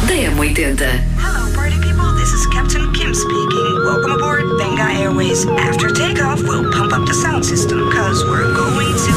da M80. Hello, party people. This is Captain Kim speaking. Welcome aboard Benga Airways After